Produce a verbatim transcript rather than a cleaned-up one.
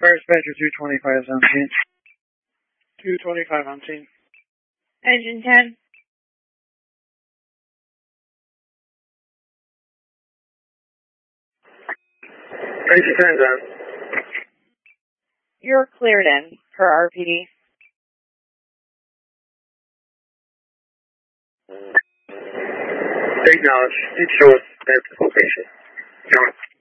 Fire dispatcher two twenty-five is on scene. two twenty-five on scene. Engine ten. Engine ten's on. You're cleared in per R P D. Acknowledge. It shows at this location. Count.